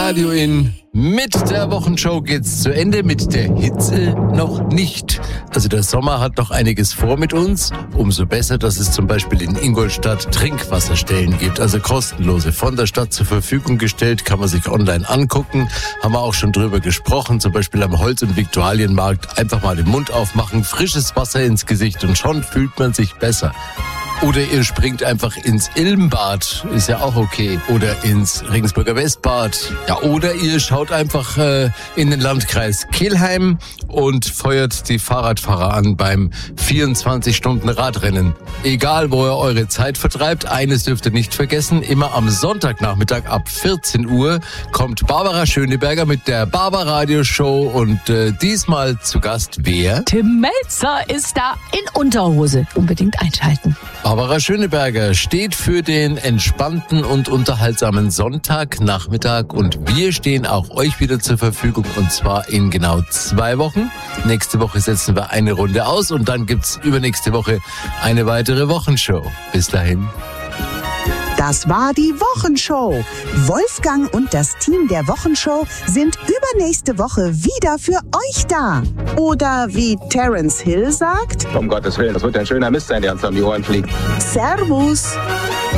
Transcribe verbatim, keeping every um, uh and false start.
Radio in. Mit der Wochenshow geht's zu Ende, mit der Hitze noch nicht. Also der Sommer hat noch einiges vor mit uns. Umso besser, dass es zum Beispiel in Ingolstadt Trinkwasserstellen gibt, also kostenlose, von der Stadt zur Verfügung gestellt, kann man sich online angucken. Haben wir auch schon drüber gesprochen, zum Beispiel am Holz- und Viktualienmarkt. Einfach mal den Mund aufmachen, frisches Wasser ins Gesicht und schon fühlt man sich besser. Oder ihr springt einfach ins Ilmbad, ist ja auch okay. Oder ins Regensburger Westbad. Ja, oder ihr schaut einfach äh, in den Landkreis Kelheim und feuert die Fahrradfahrer an beim vierundzwanzig-Stunden-Radrennen. Egal, wo ihr eure Zeit vertreibt, eines dürft ihr nicht vergessen. Immer am Sonntagnachmittag ab vierzehn Uhr kommt Barbara Schöneberger mit der Barbaradio-Show. Und äh, diesmal zu Gast wer? Tim Melzer ist da in Unterhose. Unbedingt einschalten. Barbara Schöneberger steht für den entspannten und unterhaltsamen Sonntagnachmittag und wir stehen auch euch wieder zur Verfügung und zwar in genau zwei Wochen. Nächste Woche setzen wir eine Runde aus und dann gibt's übernächste Woche eine weitere Wochenshow. Bis dahin. Das war die Wochenshow. Wolfgang und das Team der Wochenshow sind übernächste Woche wieder für euch da. Oder wie Terence Hill sagt: Um Gottes Willen, das wird ein schöner Mist sein, der uns um die Ohren fliegt. Servus.